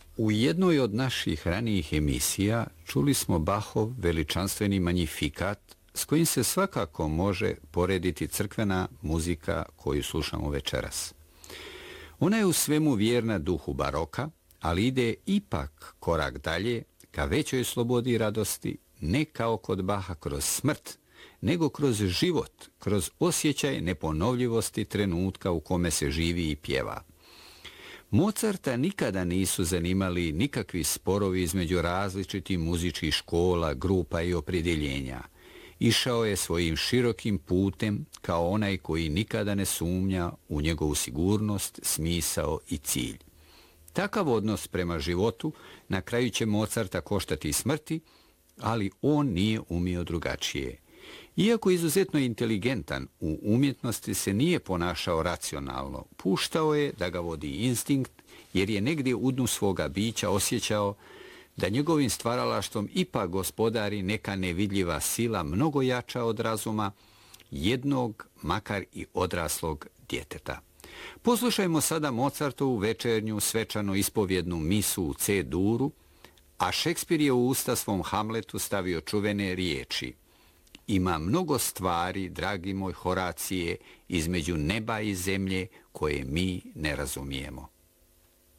U jednoj od naših ranijih emisija čuli smo Bachov veličanstveni magnifikat s kojim se svakako može porediti crkvena muzika koju slušamo večeras. Ona je u svemu vjerna duhu baroka, ali ide ipak korak dalje ka većoj slobodi i radosti, ne kao kod Bacha kroz smrt, nego kroz život, kroz osjećaj neponovljivosti trenutka u kome se živi i pjeva. Mozarta nikada nisu zanimali nikakvi sporovi između različitih muzičkih škola, grupa i opredjeljenja. Išao je svojim širokim putem kao onaj koji nikada ne sumnja u njegovu sigurnost, smisao i cilj. Takav odnos prema životu na kraju će Mozarta koštati smrti, ali on nije umio drugačije. Iako izuzetno inteligentan, u umjetnosti se nije ponašao racionalno, puštao je da ga vodi instinkt, jer je negdje u dnu svoga bića osjećao da njegovim stvaralaštvom ipak gospodari neka nevidljiva sila mnogo jača od razuma jednog, makar i odraslog djeteta. Poslušajmo sada Mozartovu večernju svečano ispovjednu misu u C-duru, a Šekspir je u usta svom Hamletu stavio čuvene riječi: ima mnogo stvari, dragi moj Horacije, između neba i zemlje koje mi ne razumijemo.